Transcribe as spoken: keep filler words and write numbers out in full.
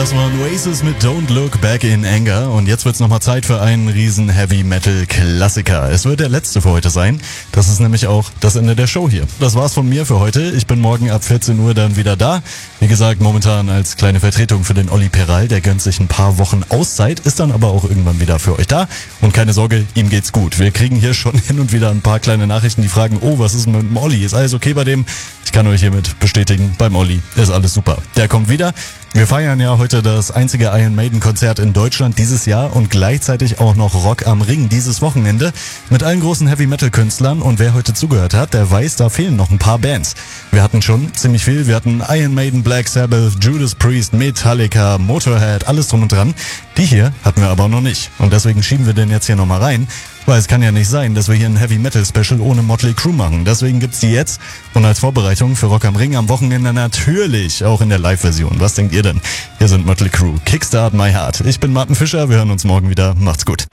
Das waren Oasis mit Don't Look Back in Anger und jetzt wird's nochmal Zeit für einen riesen Heavy-Metal-Klassiker. Es wird der letzte für heute sein. Das ist nämlich auch das Ende der Show hier. Das war's von mir für heute. Ich bin morgen ab vierzehn Uhr dann wieder da. Wie gesagt, momentan als kleine Vertretung für den Olli Peral. Der gönnt sich ein paar Wochen Auszeit, ist dann aber auch irgendwann wieder für euch da. Und keine Sorge, ihm geht's gut. Wir kriegen hier schon hin und wieder ein paar kleine Nachrichten, die fragen, oh, was ist mit dem Olli? Ist alles okay bei dem? Ich kann euch hiermit bestätigen, beim Olli ist alles super. Der kommt wieder. Wir feiern ja heute das einzige Iron Maiden Konzert in Deutschland dieses Jahr und gleichzeitig auch noch Rock am Ring dieses Wochenende mit allen großen Heavy Metal Künstlern, und wer heute zugehört hat, der weiß, da fehlen noch ein paar Bands. Wir hatten schon ziemlich viel, wir hatten Iron Maiden, Black Sabbath, Judas Priest, Metallica, Motorhead, alles drum und dran. Die hier hatten wir aber noch nicht und deswegen schieben wir den jetzt hier nochmal rein. Weil es kann ja nicht sein, dass wir hier ein Heavy Metal Special ohne Motley Crue machen. Deswegen gibt's die jetzt und als Vorbereitung für Rock am Ring am Wochenende natürlich auch in der Live-Version. Was denkt ihr denn? Hier sind Motley Crue, Kickstart My Heart. Ich bin Martin Fischer, wir hören uns morgen wieder. Macht's gut.